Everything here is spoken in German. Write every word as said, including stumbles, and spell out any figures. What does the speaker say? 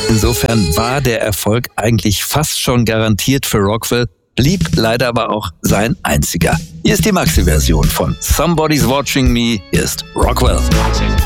Insofern war der Erfolg eigentlich fast schon garantiert für Rockwell, blieb leider aber auch sein einziger. Hier ist die Maxi-Version von Somebody's Watching Me, hier ist Rockwell.